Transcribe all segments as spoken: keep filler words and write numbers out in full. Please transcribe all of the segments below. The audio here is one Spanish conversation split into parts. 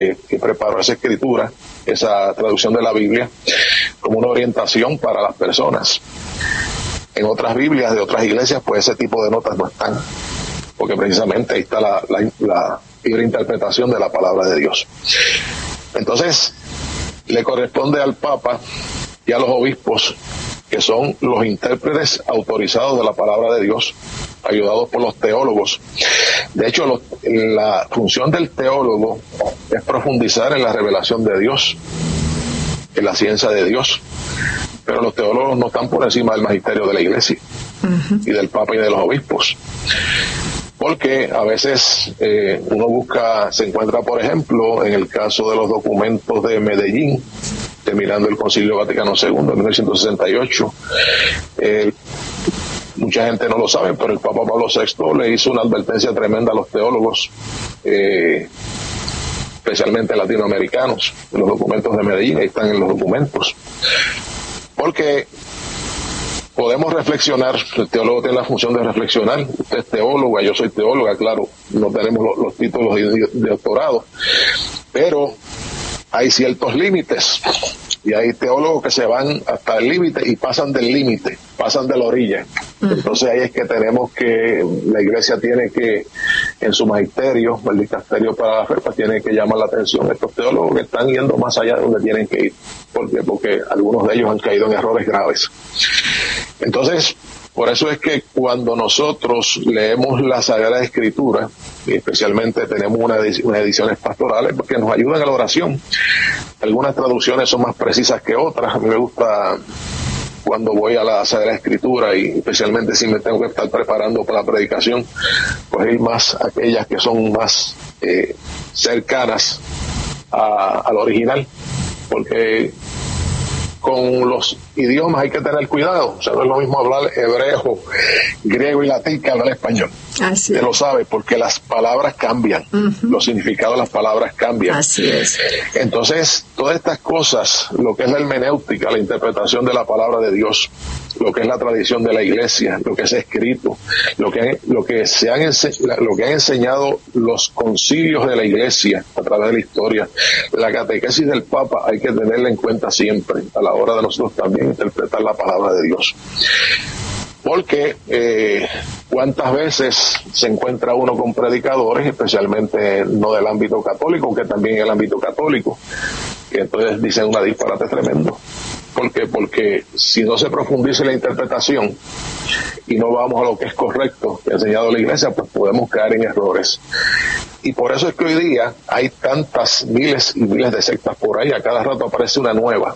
que preparó esa escritura, esa traducción de la Biblia, como una orientación para las personas. En otras Biblias de otras iglesias, pues ese tipo de notas no están, porque precisamente ahí está la, la, la libre interpretación de la palabra de Dios. Entonces, le corresponde al Papa y a los obispos, que son los intérpretes autorizados de la palabra de Dios, ayudados por los teólogos. De hecho, los, la función del teólogo es profundizar en la revelación de Dios, en la ciencia de Dios, pero los teólogos no están por encima del magisterio de la Iglesia, uh-huh, y del Papa y de los obispos, porque a veces eh, uno busca, se encuentra, por ejemplo, en el caso de los documentos de Medellín, terminando el Concilio Vaticano segundo en mil novecientos sesenta y ocho, eh, mucha gente no lo sabe, pero el Papa Pablo sexto le hizo una advertencia tremenda a los teólogos, eh, especialmente latinoamericanos, en los documentos de Medellín, ahí están en los documentos, porque podemos reflexionar, el teólogo tiene la función de reflexionar, usted es teóloga, yo soy teóloga, claro, no tenemos los, los títulos de, de doctorado, pero hay ciertos límites, y hay teólogos que se van hasta el límite y pasan del límite, pasan de la orilla. Entonces ahí es que tenemos que, la Iglesia tiene que, en su magisterio, el dicasterio para la fe, pues tiene que llamar la atención a estos teólogos que están yendo más allá de donde tienen que ir. ¿Por qué? Porque algunos de ellos han caído en errores graves. Entonces, por eso es que cuando nosotros leemos la Sagrada Escritura, y especialmente tenemos una edic- unas ediciones pastorales, porque nos ayudan a la oración. Algunas traducciones son más precisas que otras. A mí me gusta, cuando voy a la Sagrada Escritura, y especialmente si me tengo que estar preparando para la predicación, pues ir más a aquellas que son más eh, cercanas a, al original, porque con los idiomas hay que tener cuidado. O sea, no es lo mismo hablar hebreo, griego y latín que hablar español. Así Usted lo sabe, porque las palabras cambian, uh-huh, los significados de las palabras cambian. Así es. Entonces, todas estas cosas, lo que es la hermenéutica, la interpretación de la palabra de Dios, lo que es la tradición de la Iglesia, lo que es escrito, lo que lo que se han ense- lo que han enseñado los concilios de la Iglesia a través de la historia, la catequesis del Papa, hay que tenerla en cuenta siempre a la hora de nosotros también interpretar la palabra de Dios. Porque eh, cuántas veces se encuentra uno con predicadores, especialmente no del ámbito católico, que también el ámbito católico, que entonces dicen una disparate tremendo. ¿Por qué? Porque si no se profundiza en la interpretación y no vamos a lo que es correcto que ha enseñado la Iglesia, pues podemos caer en errores. Y por eso es que hoy día hay tantas miles y miles de sectas por ahí, a cada rato aparece una nueva.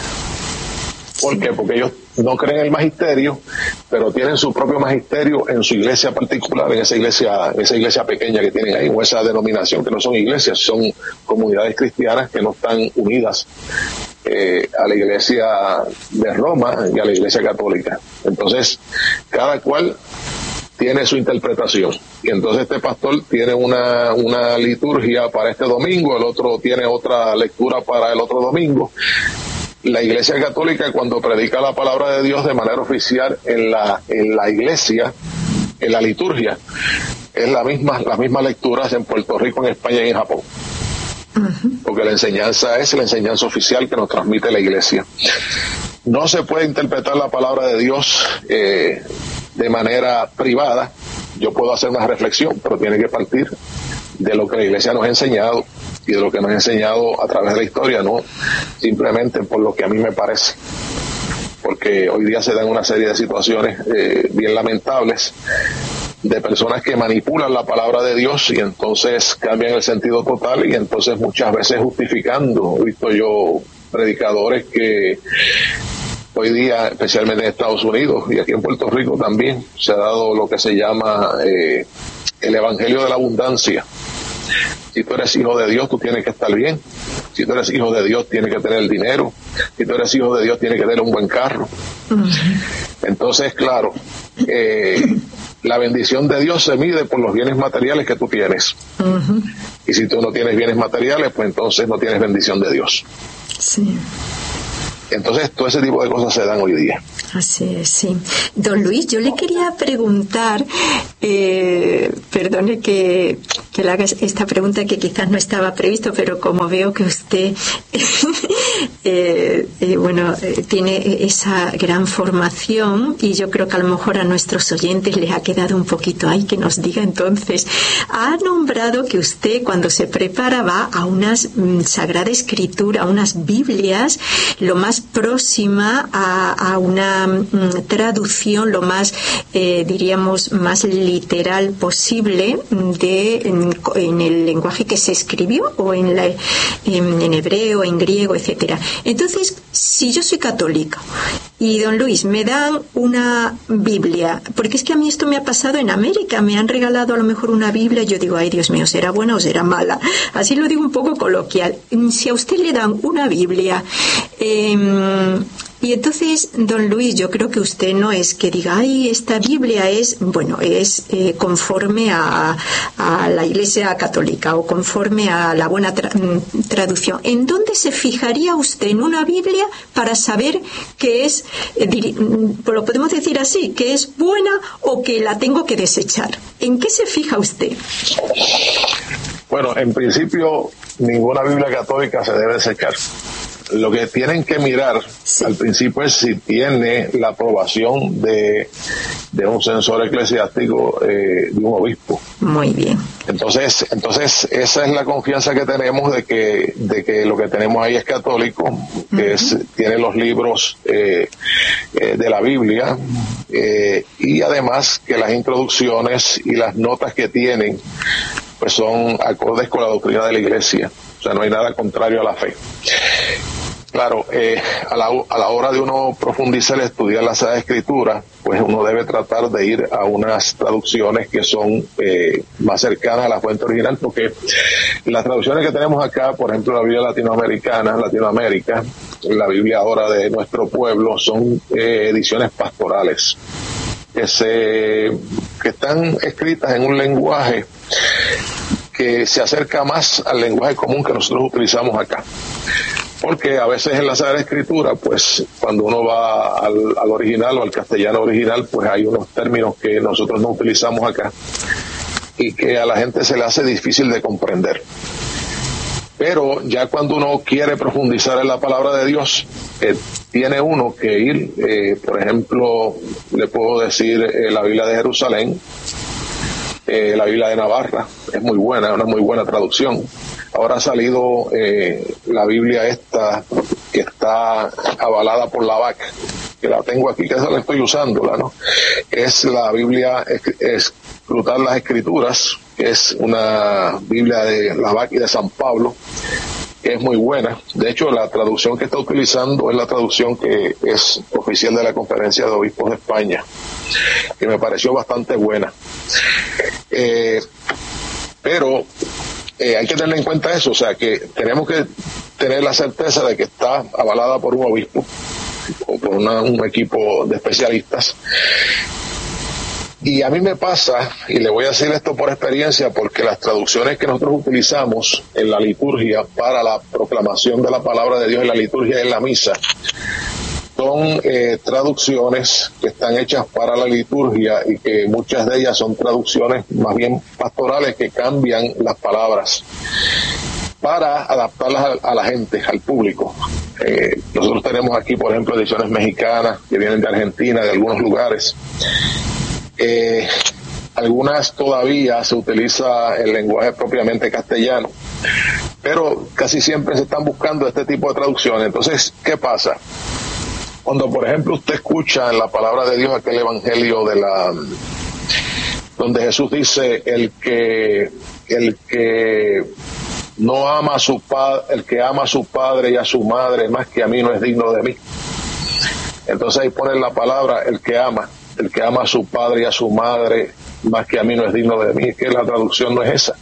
¿Por qué? Porque ellos no creen en el magisterio, pero tienen su propio magisterio en su iglesia particular, en esa iglesia, en esa iglesia pequeña que tienen ahí, o esa denominación, que no son iglesias, son comunidades cristianas que no están unidas eh, a la iglesia de Roma y a la iglesia católica. Entonces, cada cual tiene su interpretación, y entonces este pastor tiene una, una liturgia para este domingo, el otro tiene otra lectura para el otro domingo. La Iglesia Católica, cuando predica la palabra de Dios de manera oficial en la en la iglesia, en la liturgia, es la misma las mismas lecturas en Puerto Rico, en España y en Japón. Uh-huh. Porque la enseñanza es la enseñanza oficial que nos transmite la Iglesia. No se puede interpretar la palabra de Dios eh, de manera privada. Yo puedo hacer una reflexión, pero tiene que partir de lo que la Iglesia nos ha enseñado y de lo que nos ha enseñado a través de la historia, no simplemente por lo que a mí me parece, porque hoy día se dan una serie de situaciones eh, bien lamentables de personas que manipulan la palabra de Dios y entonces cambian el sentido total, y entonces muchas veces justificando. He visto yo predicadores que hoy día, especialmente en Estados Unidos y aquí en Puerto Rico también, se ha dado lo que se llama eh, el evangelio de la abundancia. Si tú eres hijo de Dios, tú tienes que estar bien. Si tú eres hijo de Dios, tienes que tener el dinero. Si tú eres hijo de Dios, tienes que tener un buen carro. Uh-huh. Entonces, claro, eh, la bendición de Dios se mide por los bienes materiales que tú tienes. Uh-huh. Y si tú no tienes bienes materiales, pues entonces no tienes bendición de Dios. Sí. Entonces, todo ese tipo de cosas se dan hoy día. Así es, sí. Don Luis, yo le quería preguntar, eh, perdone que, que le haga esta pregunta que quizás no estaba previsto, pero como veo que usted, eh, eh, bueno, eh, tiene esa gran formación, y yo creo que a lo mejor a nuestros oyentes les ha quedado un poquito ahí, que nos diga entonces, ha nombrado que usted cuando se prepara va a unas mm, Sagrada Escritura, a unas Biblias, lo más próxima a, a una mm, traducción lo más, eh, diríamos, más literal posible de en, en el lenguaje que se escribió, o en, la, en, en hebreo, en griego, etcétera. Entonces, si yo soy católica y don Luis me dan una Biblia, porque es que a mí esto me ha pasado en América, me han regalado a lo mejor una Biblia, y yo digo, ay Dios mío, ¿será buena o será mala? Así lo digo un poco coloquial. Si a usted le dan una Biblia, eh, y entonces, don Luis, yo creo que usted no es que diga, ay, esta Biblia es, bueno, es eh, conforme a, a la Iglesia Católica, o conforme a la buena tra- traducción. ¿En dónde se fijaría usted en una Biblia para saber que es, eh, dir- lo podemos decir así, que es buena o que la tengo que desechar? ¿En qué se fija usted? Bueno, en principio, ninguna Biblia católica se debe desechar. Lo que tienen que mirar sí. al principio es si tiene la aprobación de, de un censor eclesiástico, eh, de un obispo. Muy bien. Entonces, entonces esa es la confianza que tenemos de que de que lo que tenemos ahí es católico, que uh-huh. es, tiene los libros eh, eh, de la Biblia, eh, y además que las introducciones y las notas que tienen pues son acordes con la doctrina de la Iglesia. O sea, no hay nada contrario a la fe. Claro, eh, a, la, a la hora de uno profundizar y estudiar la Sagrada Escritura, pues uno debe tratar de ir a unas traducciones que son eh, más cercanas a la fuente original, porque las traducciones que tenemos acá, por ejemplo, la Biblia latinoamericana, Latinoamérica, la Biblia ahora de nuestro pueblo, son eh, ediciones pastorales, que se que están escritas en un lenguaje que se acerca más al lenguaje común que nosotros utilizamos acá. Porque a veces en la Sagrada Escritura, pues cuando uno va al, al original o al castellano original, pues hay unos términos que nosotros no utilizamos acá y que a la gente se le hace difícil de comprender. Pero ya cuando uno quiere profundizar en la palabra de Dios, eh, tiene uno que ir, eh, por ejemplo, le puedo decir eh, la Biblia de Jerusalén, eh, la Biblia de Navarra, es muy buena, una muy buena traducción. Ahora ha salido eh, la Biblia esta que está avalada por la V A C, que la tengo aquí, que esa la estoy usándola, ¿no? Es la Biblia Escrutar las Escrituras, que es una Biblia de la V A C y de San Pablo, que es muy buena. De hecho, la traducción que está utilizando es la traducción que es oficial de la Conferencia de Obispos de España, que me pareció bastante buena. Eh, pero Eh, hay que tener en cuenta eso, o sea, que tenemos que tener la certeza de que está avalada por un obispo o por una, un equipo de especialistas. Y a mí me pasa, y le voy a decir esto por experiencia, porque las traducciones que nosotros utilizamos en la liturgia para la proclamación de la palabra de Dios en la liturgia y en la misa, son eh, traducciones que están hechas para la liturgia y que muchas de ellas son traducciones más bien pastorales que cambian las palabras para adaptarlas a, a la gente, al público. Eh, nosotros tenemos aquí, por ejemplo, ediciones mexicanas que vienen de Argentina, de algunos lugares. Eh, algunas todavía se utiliza el lenguaje propiamente castellano, pero casi siempre se están buscando este tipo de traducciones. Entonces, ¿qué pasa? Cuando, por ejemplo, usted escucha en la palabra de Dios aquel evangelio de la donde Jesús dice el que el que no ama a su padre, el que ama a su padre y a su madre más que a mí no es digno de mí. Entonces ahí ponen la palabra el que ama, el que ama a su padre y a su madre más que a mí no es digno de mí. Es que la traducción no es esa.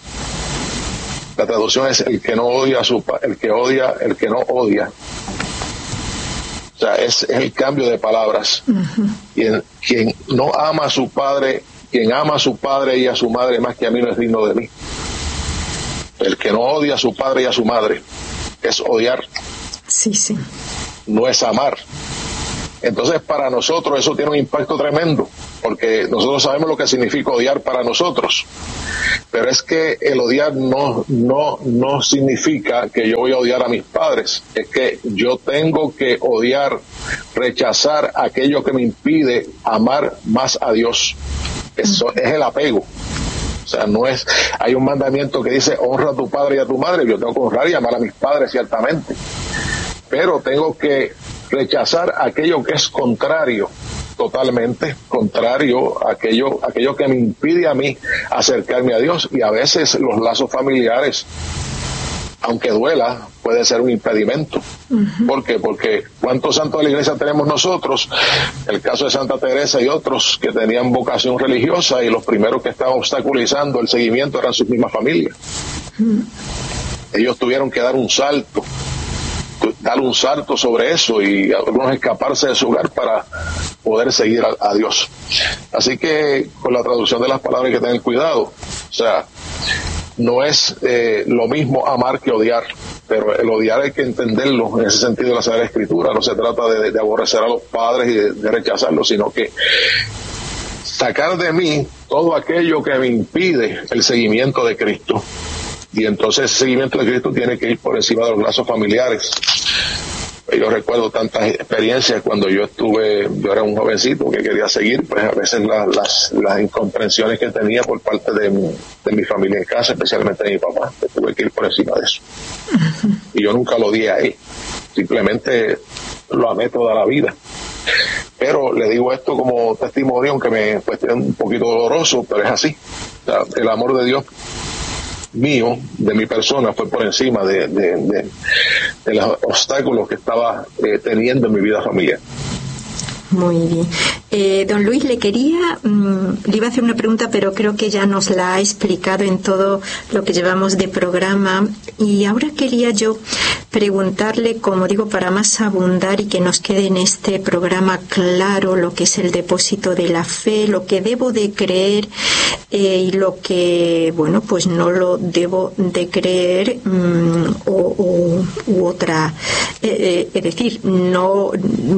La traducción es el que no odia a su pa- el que odia, el que no odia. O sea, es, es el cambio de palabras. Uh-huh. Quien, quien no ama a su padre, quien ama a su padre y a su madre más que a mí no es digno de mí. El que no odia a su padre y a su madre es odiar. Sí, sí. no es amar. Entonces, para nosotros eso tiene un impacto tremendo, porque nosotros sabemos lo que significa odiar para nosotros, pero es que el odiar no, no, no significa que yo voy a odiar a mis padres, es que yo tengo que odiar, rechazar aquello que me impide amar más a Dios. Eso es el apego. O sea, no es, hay un mandamiento que dice honra a tu padre y a tu madre. Yo tengo que honrar y amar a mis padres, ciertamente, pero tengo que rechazar aquello que es contrario, totalmente contrario a aquello, aquello que me impide a mí acercarme a Dios. Y a veces los lazos familiares, aunque duela, puede ser un impedimento. Uh-huh. ¿Por qué? Porque ¿cuántos santos de la iglesia tenemos nosotros? El caso de Santa Teresa y otros que tenían vocación religiosa, y los primeros que estaban obstaculizando el seguimiento eran sus mismas familias. Uh-huh. Ellos tuvieron que dar un salto, dar un salto sobre eso, y algunos escaparse de su hogar para poder seguir a, a Dios. Así que con la traducción de las palabras hay que tener cuidado. O sea, no es eh, lo mismo amar que odiar, pero el odiar hay que entenderlo en ese sentido de la Sagrada Escritura. No se trata de, de aborrecer a los padres y de, de rechazarlos, sino que sacar de mí todo aquello que me impide el seguimiento de Cristo. Y entonces ese seguimiento de Cristo tiene que ir por encima de los lazos familiares. Yo recuerdo tantas experiencias cuando yo estuve, yo era un jovencito que quería seguir, pues a veces la, las, las incomprensiones que tenía por parte de mi, de mi familia en casa, especialmente de mi papá, que tuve que ir por encima de eso. Uh-huh. Y yo nunca lo odié a él, simplemente lo amé toda la vida. Pero le digo esto como testimonio, aunque me pues, es un poquito doloroso, pero es así. O sea, el amor de Dios mío, de mi persona, fue por encima de, de, de, de los obstáculos que estaba eh, teniendo en mi vida familiar. Muy bien. Eh, don Luis, le quería, mmm, le iba a hacer una pregunta, pero creo que ya nos la ha explicado en todo lo que llevamos de programa, y ahora quería yo preguntarle, como digo, para más abundar y que nos quede en este programa claro lo que es el depósito de la fe, lo que debo de creer eh, y lo que, bueno, pues no lo debo de creer, mmm, o, o u otra, eh, eh, es decir, no.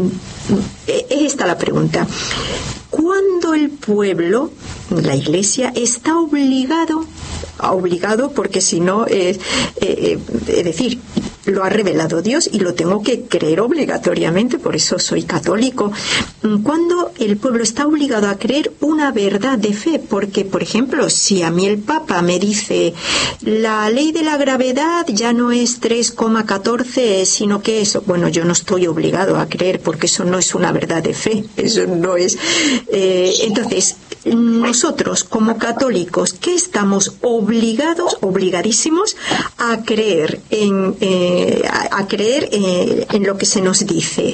Es esta la pregunta. ¿Cuándo el pueblo, la Iglesia, está obligado, obligado porque si no, es, eh, es decir, lo ha revelado Dios y lo tengo que creer obligatoriamente, por eso soy católico, cuando el pueblo está obligado a creer una verdad de fe? Porque, por ejemplo, si a mí el Papa me dice la ley de la gravedad ya no es tres coma catorce, sino que eso, bueno, yo no estoy obligado a creer porque eso no es una verdad de fe, eso no es. Eh, entonces, nosotros como católicos, ¿qué estamos obligados, obligadísimos a creer en, eh, a, a creer eh, en lo que se nos dice?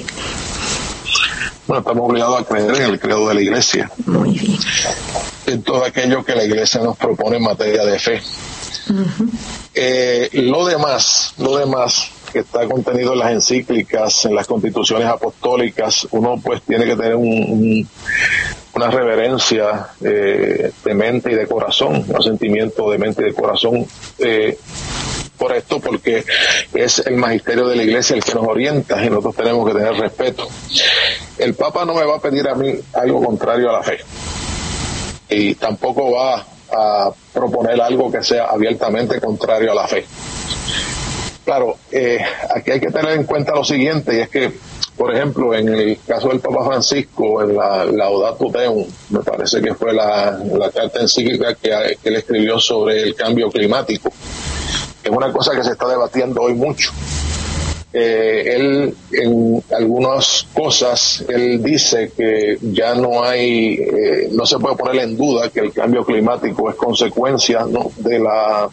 Bueno, estamos obligados a creer en el credo de la Iglesia. Muy bien. En todo aquello que la Iglesia nos propone en materia de fe. Uh-huh. Eh, lo demás, lo demás que está contenido en las encíclicas, en las constituciones apostólicas, uno pues tiene que tener un, un, una reverencia eh, de mente y de corazón, un sentimiento de mente y de corazón eh, por esto, porque es el magisterio de la Iglesia el que nos orienta y nosotros tenemos que tener respeto. El Papa no me va a pedir a mí algo contrario a la fe, y tampoco va a proponer algo que sea abiertamente contrario a la fe. Claro, eh, aquí hay que tener en cuenta lo siguiente, y es que, por ejemplo, en el caso del Papa Francisco, en la Laudato Deum, me parece que fue la, la carta encíclica que, que él escribió sobre el cambio climático, es una cosa que se está debatiendo hoy mucho. Eh, él, en algunas cosas, él dice que ya no hay, eh, no se puede poner en duda que el cambio climático es consecuencia, ¿no?, de la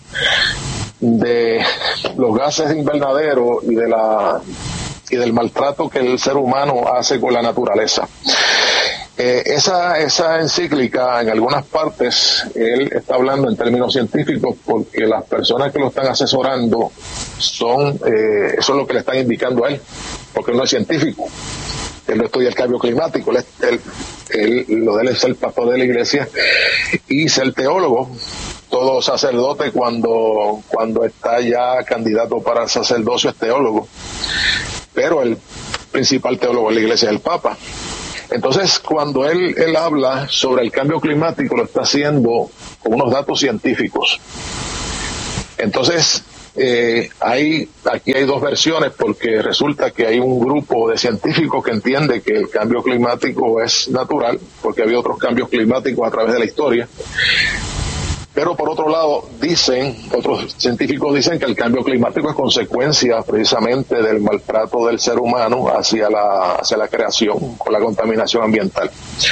de los gases de invernadero y de la y del maltrato que el ser humano hace con la naturaleza. Eh, esa esa encíclica, en algunas partes, él está hablando en términos científicos porque las personas que lo están asesorando son, eh, eso es lo que le están indicando a él, porque él no es científico, él no estudia el cambio climático, él, él, él, lo de él es ser pastor de la Iglesia y ser teólogo. Todo sacerdote cuando, cuando está ya candidato para el sacerdocio es teólogo, pero el principal teólogo de la Iglesia, es el Papa. Entonces, cuando él, él habla sobre el cambio climático, lo está haciendo con unos datos científicos. Entonces, eh, hay, aquí hay dos versiones, porque resulta que hay un grupo de científicos que entiende que el cambio climático es natural, porque había otros cambios climáticos a través de la historia. Pero por otro lado, dicen, otros científicos dicen que el cambio climático es consecuencia precisamente del maltrato del ser humano hacia la, hacia la creación, con la contaminación ambiental.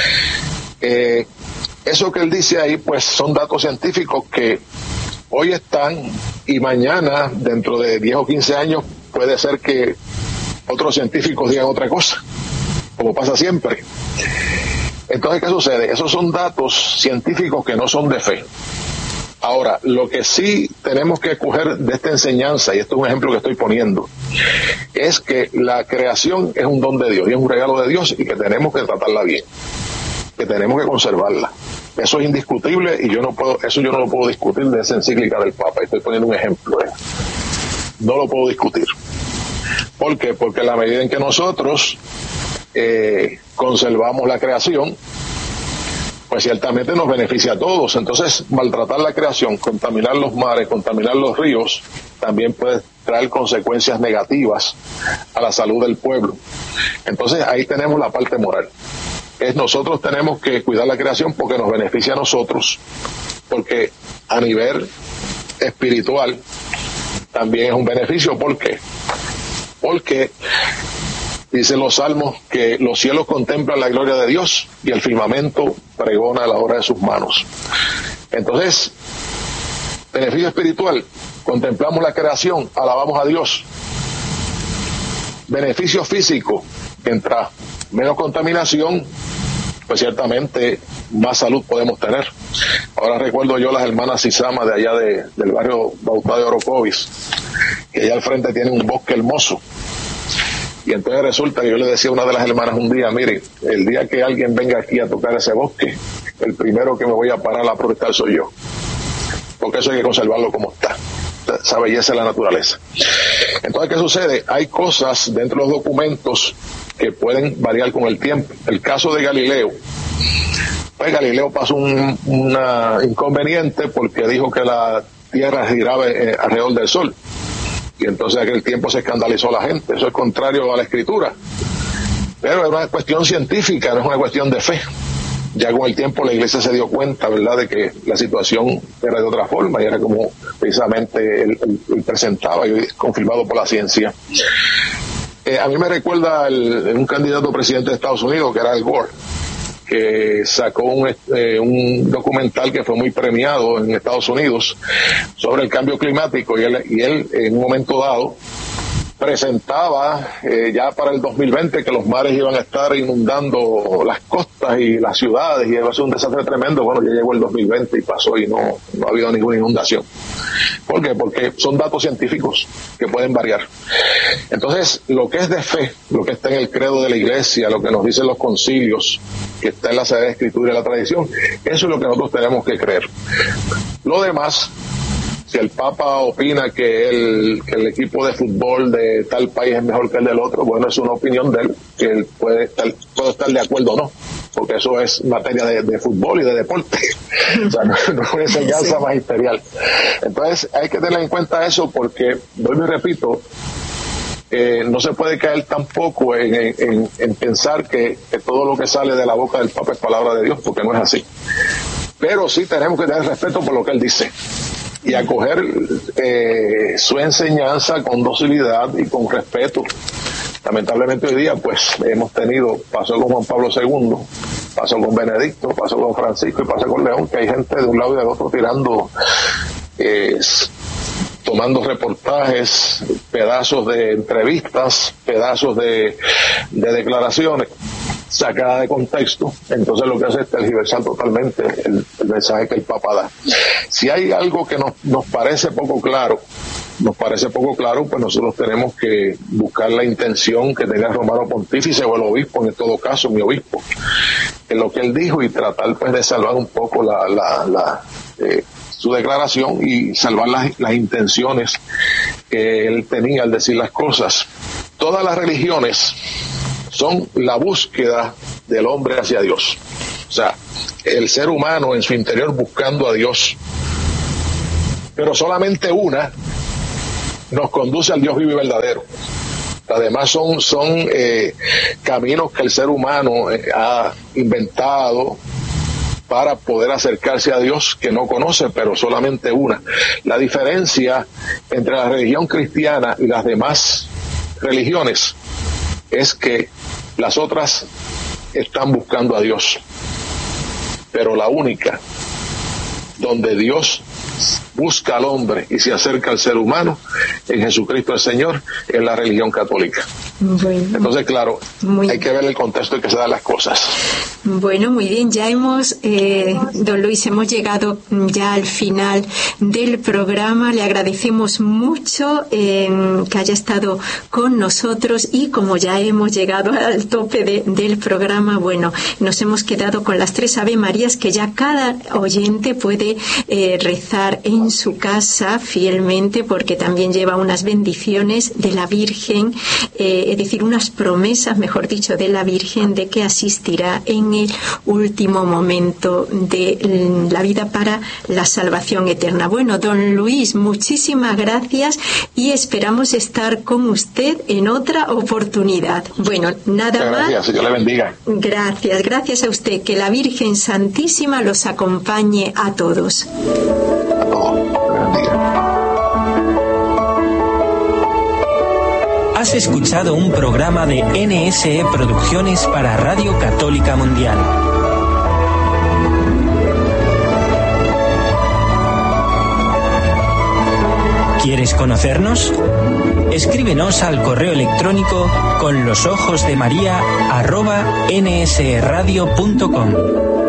Eh, eso que él dice ahí, pues son datos científicos que hoy están, y mañana, dentro de diez o quince años, puede ser que otros científicos digan otra cosa, como pasa siempre. Entonces, ¿qué sucede? Esos son datos científicos que no son de fe. Ahora, lo que sí tenemos que coger de esta enseñanza, y esto es un ejemplo que estoy poniendo, es que la creación es un don de Dios, y es un regalo de Dios, y que tenemos que tratarla bien, que tenemos que conservarla. Eso es indiscutible, y yo no puedo, eso yo no lo puedo discutir de esa encíclica del Papa. Estoy poniendo un ejemplo, ¿eh? No lo puedo discutir. ¿Por qué? Porque a la medida en que nosotros eh, conservamos la creación, pues ciertamente nos beneficia a todos. Entonces, maltratar la creación, contaminar los mares, contaminar los ríos, también puede traer consecuencias negativas a la salud del pueblo. Entonces, ahí tenemos la parte moral. Es nosotros tenemos que cuidar la creación porque nos beneficia a nosotros, porque a nivel espiritual también es un beneficio. ¿Por qué? Porque dicen los salmos que los cielos contemplan la gloria de Dios y el firmamento pregona la obra de sus manos. Entonces, beneficio espiritual, contemplamos la creación, alabamos a Dios. Beneficio físico, mientras menos contaminación, pues ciertamente más salud podemos tener. Ahora recuerdo yo las hermanas Isama de allá de, del barrio Bautá de Orocovis, que allá al frente tienen un bosque hermoso. Y entonces resulta que yo le decía a una de las hermanas un día, mire, el día que alguien venga aquí a tocar ese bosque, el primero que me voy a parar a protestar soy yo, porque eso hay que conservarlo como está, esa belleza de la naturaleza. Entonces, ¿qué sucede? Hay cosas dentro de los documentos que pueden variar con el tiempo. El caso de Galileo, pues Galileo pasó un una inconveniente porque dijo que la Tierra giraba eh, alrededor del Sol. Y entonces en aquel tiempo se escandalizó la gente. Eso es contrario a la Escritura. Pero es una cuestión científica, no es una cuestión de fe. Ya con el tiempo la Iglesia se dio cuenta, ¿verdad?, de que la situación era de otra forma y era como precisamente él, él, él presentaba, y confirmado por la ciencia. Eh, a mí me recuerda el, un candidato a presidente de Estados Unidos, que era Al Gore, que sacó un, eh, un documental que fue muy premiado en Estados Unidos sobre el cambio climático, y él, y él en un momento dado presentaba eh, ya para el dos mil veinte que los mares iban a estar inundando las costas y las ciudades y iba a ser un desastre tremendo. Bueno, ya llegó el dos mil veinte y pasó y no, no ha habido ninguna inundación. ¿Por qué? Porque son datos científicos que pueden variar. Entonces, lo que es de fe, lo que está en el credo de la Iglesia, lo que nos dicen los concilios, que está en la Sagrada Escritura y la tradición, eso es lo que nosotros tenemos que creer. Lo demás, si el Papa opina que el, que el equipo de fútbol de tal país es mejor que el del otro, bueno, es una opinión de él, que él puede estar, puede estar de acuerdo o no, porque eso es materia de, de fútbol y de deporte. O sea, no, no es una enseñanza sí. magisterial. Entonces, hay que tener en cuenta eso, porque, vuelvo y repito, eh, no se puede caer tampoco en, en, en pensar que, que todo lo que sale de la boca del Papa es palabra de Dios, porque no es así. Pero sí tenemos que tener respeto por lo que él dice y acoger eh, su enseñanza con docilidad y con respeto. Lamentablemente hoy día pues hemos tenido, pasó con Juan Pablo segundo, pasó con Benedicto, pasó con Francisco y pasó con León, que hay gente de un lado y del otro tirando, eh, tomando reportajes, pedazos de entrevistas, pedazos de, de declaraciones sacada de contexto. Entonces lo que hace es tergiversar totalmente el, el mensaje que el Papa da. Si hay algo que nos, nos parece poco claro, nos parece poco claro, pues nosotros tenemos que buscar la intención que tenga el Romano Pontífice o el obispo, en todo caso mi obispo, en lo que él dijo, y tratar pues de salvar un poco la, la, la eh, su declaración y salvar las, las intenciones que él tenía al decir las cosas. todas las religiones son la búsqueda del hombre hacia Dios. O sea, el ser humano en su interior buscando a Dios. Pero solamente una nos conduce al Dios vivo y verdadero. Además son, son eh, caminos que el ser humano eh, ha inventado para poder acercarse a Dios, que no conoce, pero solamente una. La diferencia entre la religión cristiana y las demás religiones es que las otras están buscando a Dios, pero la única donde Dios busca al hombre y se acerca al ser humano en Jesucristo el Señor, es la religión católica. Bueno, entonces, claro, muy, hay que ver el contexto en que se dan las cosas. Bueno, muy bien, ya hemos, eh, don Luis, hemos llegado ya al final del programa. Le agradecemos mucho eh, que haya estado con nosotros, y como ya hemos llegado al tope de, del programa, bueno, nos hemos quedado con las tres Ave Marías que ya cada oyente puede eh, rezar en su casa fielmente, porque también lleva unas bendiciones de la Virgen, eh, es decir, unas promesas, mejor dicho, de la Virgen de que asistirá en el último momento de la vida para la salvación eterna. Bueno, don Luis, muchísimas gracias y esperamos estar con usted en otra oportunidad. Bueno, nada Muchas más. Gracias, Dios le bendiga. Gracias, gracias a usted. Que la Virgen Santísima los acompañe a todos. A todos. Has escuchado un programa de N S E Producciones para Radio Católica Mundial. ¿Quieres conocernos? Escríbenos al correo electrónico con los ojos de María arroba nsradio punto com.